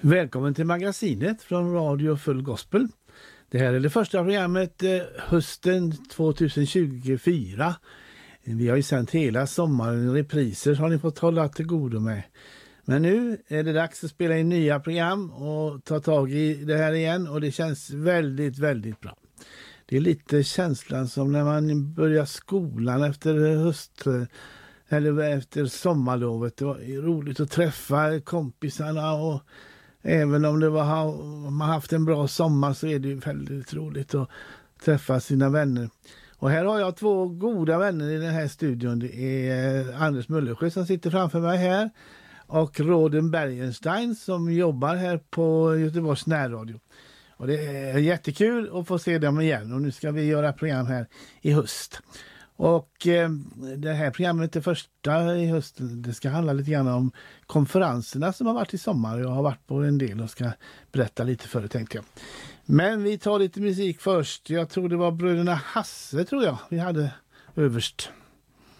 Välkommen till magasinet från Radio Full Gospel. Det här är det första programmet hösten 2024. Vi har ju sänt hela sommaren repriser så har ni fått hålla till godo med. Men nu är det dags att spela in nya program och ta tag i det här igen och det känns väldigt, väldigt bra. Det är lite känslan som när man börjar skolan efter eller efter sommarlovet. Det var roligt att träffa kompisarna och även om man haft en bra sommar så är det ju väldigt roligt att träffa sina vänner. Och här har jag två goda vänner i den här studion. Det är Anders Möllersjö som sitter framför mig här och Roden Bergenstein som jobbar här på Göteborgs närradio. Och det är jättekul att få se dem igen och nu ska vi göra program här i höst. Och det här programmet är första i hösten. Det ska handla lite grann om konferenserna som har varit i sommar. Jag har varit på en del och ska berätta lite för det tänkte jag. Men vi tar lite musik först. Jag tror det var bröderna Hasse tror jag vi hade överst.